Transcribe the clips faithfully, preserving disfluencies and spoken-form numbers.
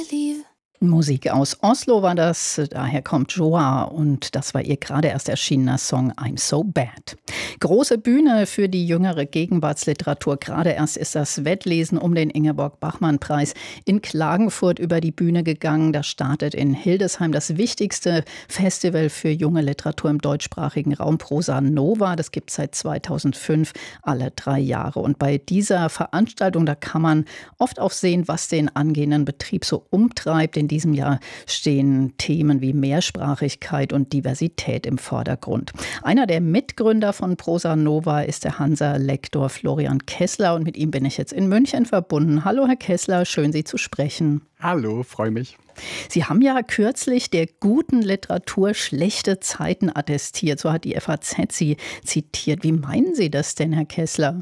Liebe. Musik aus Oslo war das, daher kommt Joa und das war ihr gerade erst erschienener Song I'm So Bad. Große Bühne für die jüngere Gegenwartsliteratur. Gerade erst ist das Wettlesen um den Ingeborg-Bachmann-Preis in Klagenfurt über die Bühne gegangen. Da startet in Hildesheim das wichtigste Festival für junge Literatur im deutschsprachigen Raum, Prosa Nova. Das gibt es seit zweitausendfünf alle drei Jahre. Und bei dieser Veranstaltung, da kann man oft auch sehen, was den angehenden Betrieb so umtreibt. In diesem Jahr stehen Themen wie Mehrsprachigkeit und Diversität im Vordergrund. Einer der Mitgründer von Prosa Nova ist der Hansa-Lektor Florian Kessler und mit ihm bin ich jetzt in München verbunden. Hallo Herr Kessler, schön Sie zu sprechen. Hallo, freue mich. Sie haben ja kürzlich der guten Literatur schlechte Zeiten attestiert, so hat die F A Z Sie zitiert. Wie meinen Sie das denn, Herr Kessler?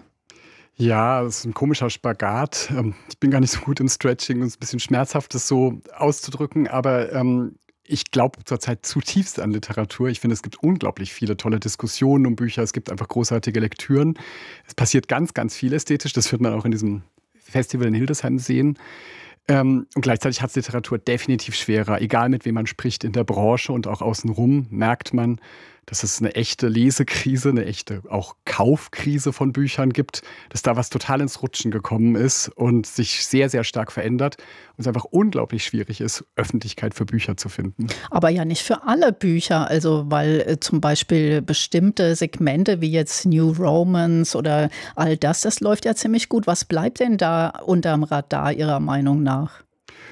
Ja, das ist ein komischer Spagat. Ich bin gar nicht so gut im Stretching und es ist ein bisschen schmerzhaft, das so auszudrücken, aber ähm, ich glaube zurzeit zutiefst an Literatur. Ich finde, es gibt unglaublich viele tolle Diskussionen um Bücher, es gibt einfach großartige Lektüren. Es passiert ganz, ganz viel ästhetisch, das wird man auch in diesem Festival in Hildesheim sehen. Ähm, und gleichzeitig hat es Literatur definitiv schwerer. Egal mit wem man spricht in der Branche und auch außenrum, merkt man, dass es eine echte Lesekrise, eine echte auch Kaufkrise von Büchern gibt, dass da was total ins Rutschen gekommen ist und sich sehr, sehr stark verändert und es einfach unglaublich schwierig ist, Öffentlichkeit für Bücher zu finden. Aber ja nicht für alle Bücher, also weil äh, zum Beispiel bestimmte Segmente wie jetzt New Romance oder all das, das läuft ja ziemlich gut. Was bleibt denn da unterm Radar Ihrer Meinung nach?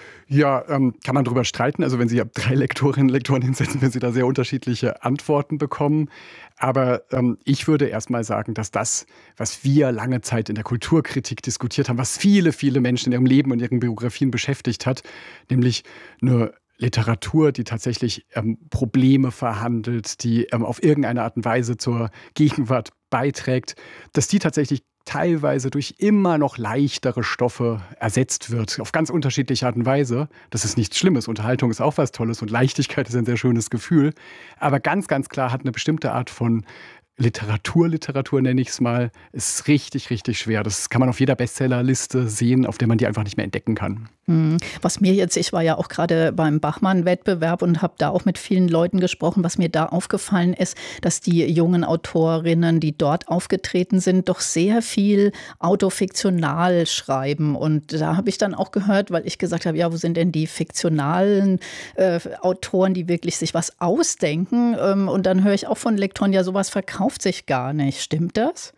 Ja, ähm, kann man drüber streiten. Also wenn Sie drei Lektorinnen und Lektoren hinsetzen, werden Sie da sehr unterschiedliche Antworten bekommen. Aber ähm, ich würde erst mal sagen, dass das, was wir lange Zeit in der Kulturkritik diskutiert haben, was viele, viele Menschen in ihrem Leben und ihren Biografien beschäftigt hat, nämlich eine Literatur, die tatsächlich ähm, Probleme verhandelt, die ähm, auf irgendeine Art und Weise zur Gegenwart beiträgt, dass die tatsächlich teilweise durch immer noch leichtere Stoffe ersetzt wird, auf ganz unterschiedliche Art und Weise. Das ist nichts Schlimmes. Unterhaltung ist auch was Tolles und Leichtigkeit ist ein sehr schönes Gefühl. Aber ganz, ganz klar hat eine bestimmte Art von Literatur, Literatur nenne ich es mal, ist richtig, richtig schwer. Das kann man auf jeder Bestsellerliste sehen, auf der man die einfach nicht mehr entdecken kann. Was mir jetzt, ich war ja auch gerade beim Bachmann-Wettbewerb und habe da auch mit vielen Leuten gesprochen, was mir da aufgefallen ist, dass die jungen Autorinnen, die dort aufgetreten sind, doch sehr viel autofiktional schreiben. Und da habe ich dann auch gehört, weil ich gesagt habe, ja, wo sind denn die fiktionalen äh, Autoren, die wirklich sich was ausdenken? Ähm, und dann höre ich auch von Lektoren, ja, sowas verkauft sich gar nicht. Stimmt das?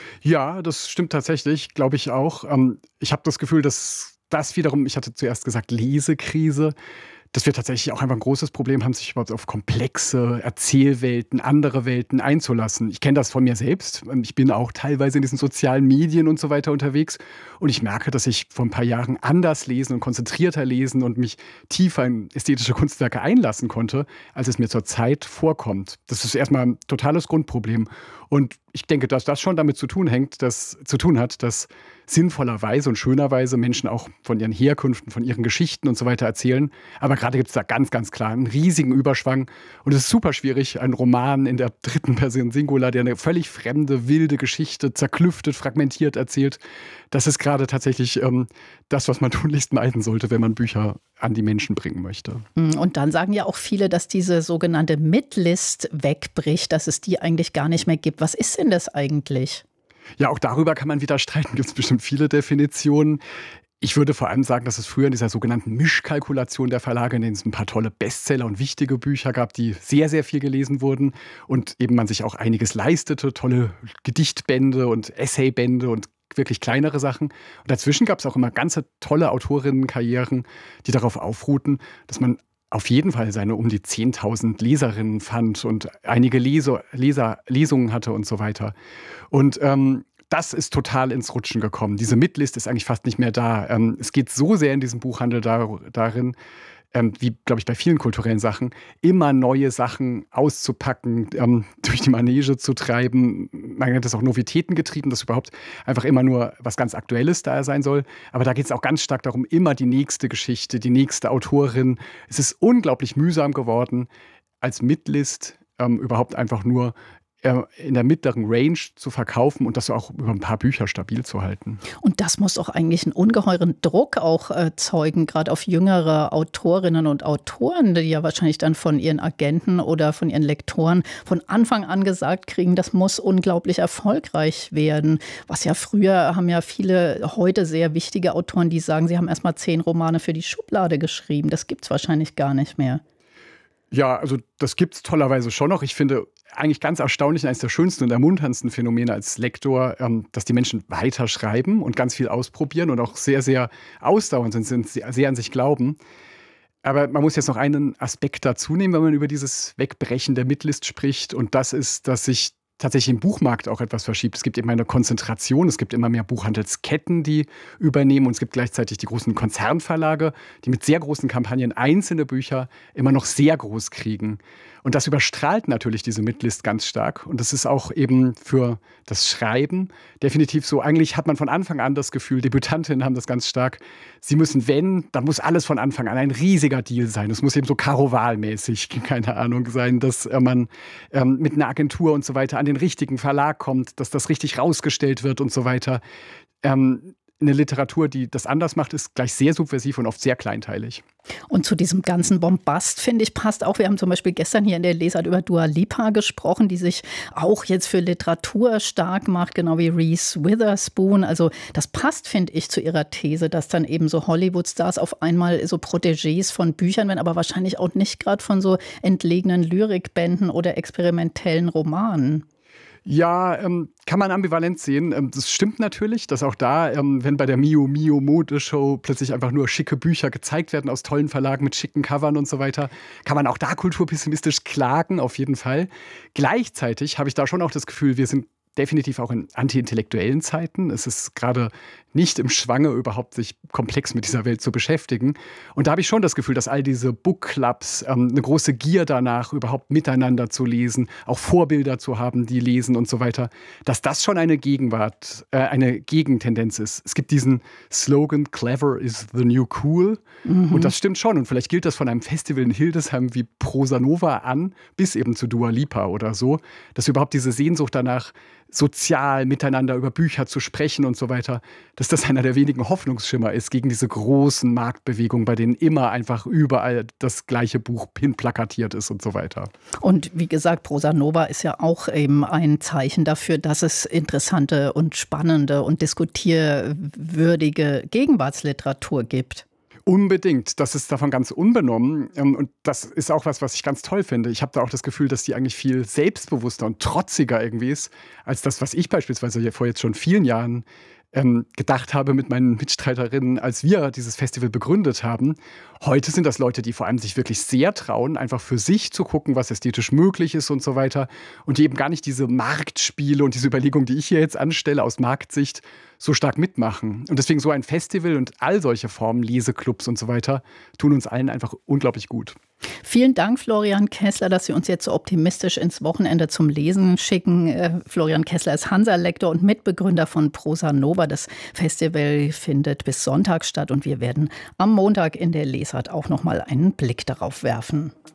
Ja, das stimmt tatsächlich, glaube ich auch. Ich habe das Gefühl, dass das wiederum, ich hatte zuerst gesagt Lesekrise, dass wir tatsächlich auch einfach ein großes Problem haben, sich überhaupt auf komplexe Erzählwelten, andere Welten einzulassen. Ich kenne das von mir selbst. Ich bin auch teilweise in diesen sozialen Medien und so weiter unterwegs. Und ich merke, dass ich vor ein paar Jahren anders lesen und konzentrierter lesen und mich tiefer in ästhetische Kunstwerke einlassen konnte, als es mir zurzeit vorkommt. Das ist erstmal ein totales Grundproblem. Und ich denke, dass das schon damit zu tun hängt, dass, zu tun hat, dass sinnvollerweise und schönerweise Menschen auch von ihren Herkünften, von ihren Geschichten und so weiter erzählen. Aber gerade gibt es da ganz, ganz klar einen riesigen Überschwang. Und es ist super schwierig, einen Roman in der dritten Person Singular, der eine völlig fremde, wilde Geschichte zerklüftet, fragmentiert erzählt. Das ist gerade tatsächlich ähm, das, was man tunlichst meiden sollte, wenn man Bücher an die Menschen bringen möchte. Und dann sagen ja auch viele, dass diese sogenannte Midlist wegbricht, dass es die eigentlich gar nicht mehr gibt. Was ist denn das eigentlich? Ja, auch darüber kann man wieder streiten. Gibt es bestimmt viele Definitionen. Ich würde vor allem sagen, dass es früher in dieser sogenannten Mischkalkulation der Verlage, in denen es ein paar tolle Bestseller und wichtige Bücher gab, die sehr, sehr viel gelesen wurden und eben man sich auch einiges leistete, tolle Gedichtbände und Essaybände und wirklich kleinere Sachen. Und dazwischen gab es auch immer ganze tolle Autorinnenkarrieren, die darauf aufruhten, dass man auf jeden Fall seine um die zehntausend Leserinnen fand und einige Leser, Leser, Lesungen hatte und so weiter. Und ähm, das ist total ins Rutschen gekommen. Diese Midlist ist eigentlich fast nicht mehr da. Ähm, es geht so sehr in diesem Buchhandel dar, darin, ähm, wie, glaube ich, bei vielen kulturellen Sachen, immer neue Sachen auszupacken, ähm, durch die Manege zu treiben. Man nennt das auch Novitäten getrieben, dass überhaupt einfach immer nur was ganz Aktuelles da sein soll. Aber da geht es auch ganz stark darum, immer die nächste Geschichte, die nächste Autorin. Es ist unglaublich mühsam geworden, als Midlist ähm, überhaupt einfach nur in der mittleren Range zu verkaufen und das auch über ein paar Bücher stabil zu halten. Und das muss doch eigentlich einen ungeheuren Druck auch erzeugen, gerade auf jüngere Autorinnen und Autoren, die ja wahrscheinlich dann von ihren Agenten oder von ihren Lektoren von Anfang an gesagt kriegen, das muss unglaublich erfolgreich werden. Was ja früher haben ja viele heute sehr wichtige Autoren, die sagen, sie haben erst mal zehn Romane für die Schublade geschrieben. Das gibt es wahrscheinlich gar nicht mehr. Ja, also das gibt es tollerweise schon noch. Ich finde eigentlich ganz erstaunlich, eines der schönsten und ermunterndsten Phänomene als Lektor, ähm, dass die Menschen weiter schreiben und ganz viel ausprobieren und auch sehr, sehr ausdauernd sind, sind sehr an sich glauben. Aber man muss jetzt noch einen Aspekt dazu nehmen, wenn man über dieses Wegbrechen der Midlist spricht. Und das ist, dass sich tatsächlich im Buchmarkt auch etwas verschiebt. Es gibt eben eine Konzentration, es gibt immer mehr Buchhandelsketten, die übernehmen und es gibt gleichzeitig die großen Konzernverlage, die mit sehr großen Kampagnen einzelne Bücher immer noch sehr groß kriegen. Und das überstrahlt natürlich diese Midlist ganz stark. Und das ist auch eben für das Schreiben definitiv so. Eigentlich hat man von Anfang an das Gefühl, Debütantinnen haben das ganz stark, sie müssen, wenn, dann muss alles von Anfang an ein riesiger Deal sein. Es muss eben so Karo-Wahl-mäßig, keine Ahnung, sein, dass äh, man ähm, mit einer Agentur und so weiter an den richtigen Verlag kommt, dass das richtig rausgestellt wird und so weiter. Ähm, Eine Literatur, die das anders macht, ist gleich sehr subversiv und oft sehr kleinteilig. Und zu diesem ganzen Bombast, finde ich, passt auch, wir haben zum Beispiel gestern hier in der Lesart über Dua Lipa gesprochen, die sich auch jetzt für Literatur stark macht, genau wie Reese Witherspoon. Also das passt, finde ich, zu ihrer These, dass dann eben so Hollywood-Stars auf einmal so Protégés von Büchern werden, aber wahrscheinlich auch nicht gerade von so entlegenen Lyrikbänden oder experimentellen Romanen. Ja, ähm, kann man ambivalent sehen. Ähm, das stimmt natürlich, dass auch da, ähm, wenn bei der Mio Mio Modeshow plötzlich einfach nur schicke Bücher gezeigt werden aus tollen Verlagen mit schicken Covern und so weiter, kann man auch da kulturpessimistisch klagen, auf jeden Fall. Gleichzeitig habe ich da schon auch das Gefühl, wir sind definitiv auch in anti-intellektuellen Zeiten. Es ist gerade nicht im Schwange, überhaupt sich komplex mit dieser Welt zu beschäftigen. Und da habe ich schon das Gefühl, dass all diese Bookclubs, ähm, eine große Gier danach, überhaupt miteinander zu lesen, auch Vorbilder zu haben, die lesen und so weiter, dass das schon eine Gegenwart, äh, eine Gegentendenz ist. Es gibt diesen Slogan, clever is the new cool. Mhm. Und das stimmt schon. Und vielleicht gilt das von einem Festival in Hildesheim wie Prosa Nova an, bis eben zu Dua Lipa oder so, dass überhaupt diese Sehnsucht danach, sozial miteinander über Bücher zu sprechen und so weiter, dass das einer der wenigen Hoffnungsschimmer ist gegen diese großen Marktbewegungen, bei denen immer einfach überall das gleiche Buch hinplakatiert ist und so weiter. Und wie gesagt, Prosa Nova ist ja auch eben ein Zeichen dafür, dass es interessante und spannende und diskutierwürdige Gegenwartsliteratur gibt. Unbedingt. Das ist davon ganz unbenommen. Und das ist auch was, was ich ganz toll finde. Ich habe da auch das Gefühl, dass die eigentlich viel selbstbewusster und trotziger irgendwie ist, als das, was ich beispielsweise vor jetzt schon vielen Jahren ähm, gedacht habe mit meinen Mitstreiterinnen, als wir dieses Festival begründet haben. Heute sind das Leute, die vor allem sich wirklich sehr trauen, einfach für sich zu gucken, was ästhetisch möglich ist und so weiter. Und die eben gar nicht diese Marktspiele und diese Überlegungen, die ich hier jetzt anstelle aus Marktsicht, so stark mitmachen. Und deswegen so ein Festival und all solche Formen, Leseclubs und so weiter, tun uns allen einfach unglaublich gut. Vielen Dank, Florian Kessler, dass Sie uns jetzt so optimistisch ins Wochenende zum Lesen schicken. Äh, Florian Kessler ist Hansa-Lektor und Mitbegründer von Prosa Nova. Das Festival findet bis Sonntag statt und wir werden am Montag in der Lesart auch noch mal einen Blick darauf werfen.